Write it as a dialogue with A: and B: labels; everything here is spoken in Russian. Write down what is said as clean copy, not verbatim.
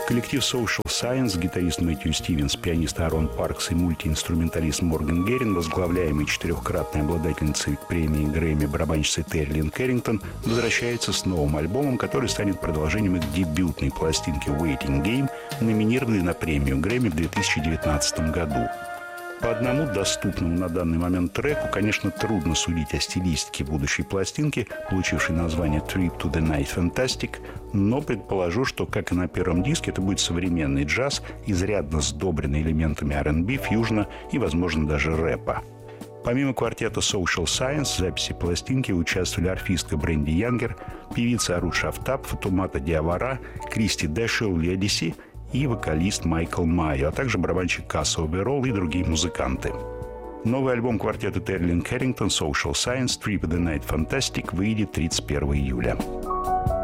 A: Коллектив Social Science, гитарист Мэтью Стивенс, пианист Аарон Паркс и мультиинструменталист Морган Герин, возглавляемый четырехкратной обладательницей премии Грэмми барабанщицей Терри Лин Кэррингтон, возвращается с новым альбомом, который станет продолжением их дебютной пластинки Waiting Game, номинированной на премию Грэмми в 2019 году. По одному доступному на данный момент треку, конечно, трудно судить о стилистике будущей пластинки, получившей название «Trip to the Night Fantastic», но предположу, что, как и на первом диске, это будет современный джаз, изрядно сдобренный элементами R&B, фьюжна и, возможно, даже рэпа. Помимо квартета Social Science в записи пластинки участвовали арфистка Бренди Янгер, певица Арут Шафтаб, Фатумата Диавара, Кристи Дэшел Ледиси и вокалист Майкл Майо, а также барабанщик Касса Оверолл и другие музыканты. Новый альбом квартета Терри Лин Кэррингтон Social Science Trip to the Night Fantastic выйдет 31 июля.